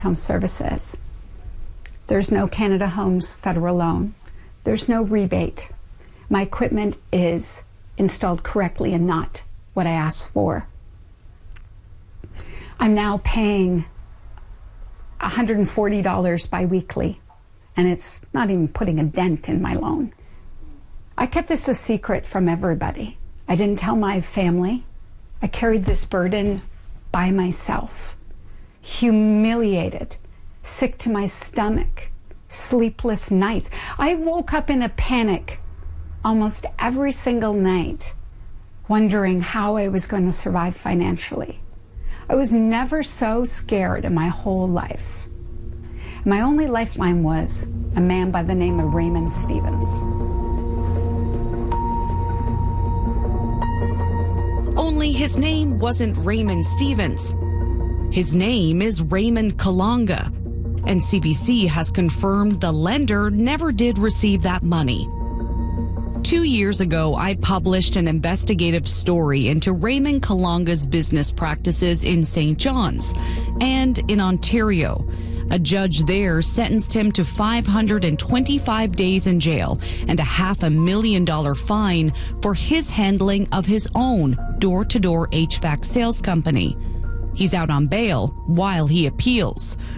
Home Services. There's no Canada Homes federal loan. There's no rebate. My equipment is installed correctly and not what I asked for. I'm now paying $140 biweekly, and it's not even putting a dent in my loan. I kept this a secret from everybody. I didn't tell my family. I carried this burden by myself. Humiliated, sick to my stomach, sleepless nights. I woke up in a panic almost every single night, wondering how I was going to survive financially. I was never so scared in my whole life. My only lifeline was a man by the name of Raymond Stevens. Only his name wasn't Raymond Stevens. His name is Raymond Kalanga, and CBC has confirmed the lender never did receive that money. 2 years ago, I published an investigative story into Raymond Kalanga's business practices in St. John's and in Ontario. A judge there sentenced him to 525 days in jail and a $500,000 fine for his handling of his own door-to-door HVAC sales company. He's out on bail while he appeals.